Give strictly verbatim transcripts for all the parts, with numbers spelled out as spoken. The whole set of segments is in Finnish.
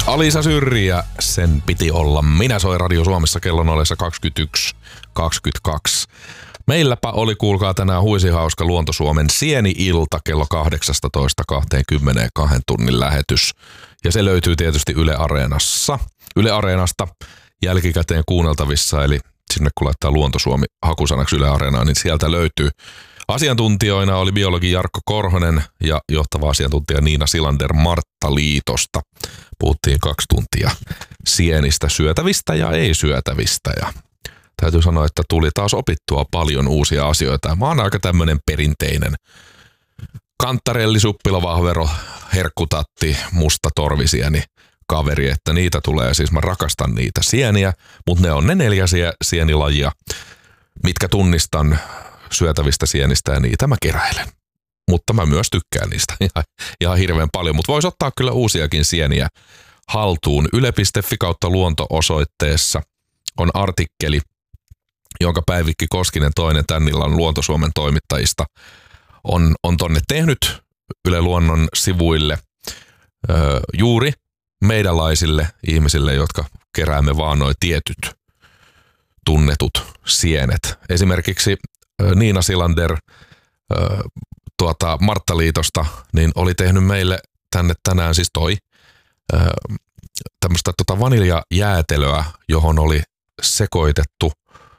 Alisa Syrjä, sen piti olla. Minä soin Radio Suomessa kellon ollessa kaksikymmentäyksi kaksikymmentäkaksi. Meilläpä oli, kuulkaa, tänään huisi hauska Luonto-Suomen Sieni-ilta kello kahdeksastatoista kaksikymmentäkaksi tunnin lähetys. Ja se löytyy tietysti Yle Areenassa. Yle Areenasta jälkikäteen kuunneltavissa, eli sinne kun laittaa Luonto-Suomi hakusanaksi Yle Areenaan, niin sieltä löytyy. Asiantuntijoina oli biologi Jarkko Korhonen ja johtava asiantuntija Niina Silander Marttaliitosta. Puhuttiin kaksi tuntia sienistä, syötävistä ja ei-syötävistä. Ja täytyy sanoa, että tuli taas opittua paljon uusia asioita. Mä oon aika tämmönen perinteinen kantarelli, suppilovahvero, herkkutatti, musta torvisieni kaveri, että niitä tulee, siis mä rakastan niitä sieniä, mutta ne on ne neljä sienilajia, mitkä tunnistan syötävistä sienistä ja niitä mä keräilen. Mutta mä myös tykkään niistä ihan, ihan hirveän paljon, mutta vois ottaa kyllä uusiakin sieniä haltuun. Yle piste fi kautta luonto-osoitteessa on artikkeli, jonka Päivikki Koskinen, toinen tän illan Luonto-Suomen toimittajista, on, on tonne tehnyt Yle Luonnon sivuille ö, juuri meidänlaisille ihmisille, jotka keräämme vaan noi tietyt tunnetut sienet. Esimerkiksi ö, Niina Silander ö, tuota, Marttaliitosta niin oli tehnyt meille tänne tänään siis toi ö, tämmöistä tota vaniljajäätelöä, johon oli sekoitettu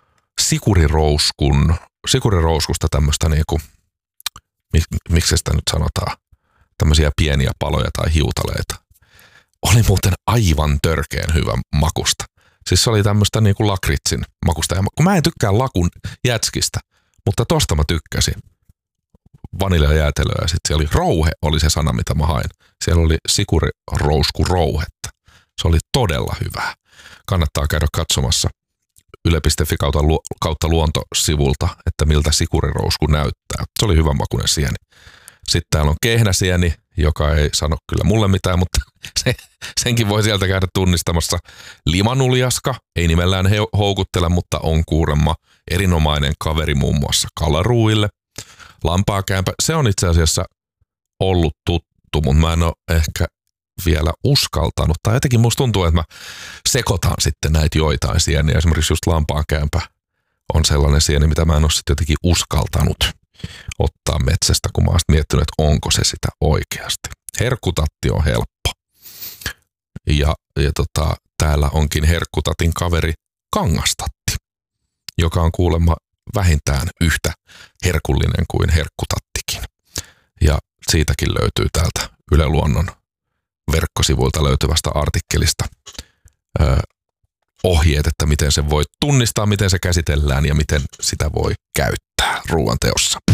sikurirouskun, sikurirouskusta tämmöistä niinku, mik, miksi sitä nyt sanotaan, tämmöisiä pieniä paloja tai hiutaleita. Oli muuten aivan törkeän hyvän makusta. Siis se oli tämmöistä niinku lakritsin makusta. Ja kun mä en tykkää lakun jätskistä, mutta tosta mä tykkäsin. Vaniljajäätelöä ja sitten siellä oli rouhe, oli se sana mitä mä hain. Siellä oli sikurirouskurouhetta. Se oli todella hyvää. Kannattaa käydä katsomassa yle piste fi kautta, kautta luonto-sivulta, että miltä sikurirousku näyttää. Se oli hyvän makuinen sieni. Sitten täällä on kehnäsieni, joka ei sano kyllä mulle mitään, mutta se, senkin voi sieltä käydä tunnistamassa. Limanuljaska, ei nimellään he, houkuttele, mutta on kuulemma erinomainen kaveri muun muassa kalaruuille. Lampaakämpä, se on itse asiassa ollut tuttu, mutta mä en ole ehkä vielä uskaltanut. Tai jotenkin musta tuntuu, että mä sekoitan sitten näitä joitain sieniä. Esimerkiksi just lampaakämpä on sellainen sieni, mitä mä en ole sitten jotenkin uskaltanut ottaa metsästä, kun mä oon miettinyt, että onko se sitä oikeasti. Herkkutatti on helppo. Ja, ja tota, täällä onkin herkkutatin kaveri kangastatti, joka on kuulemma vähintään yhtä herkullinen kuin herkkutattikin. Ja siitäkin löytyy täältä Yle Luonnon verkkosivuilta löytyvästä artikkelista ö, ohjeet, että miten se voi tunnistaa, miten se käsitellään ja miten sitä voi käyttää ruoanteossa.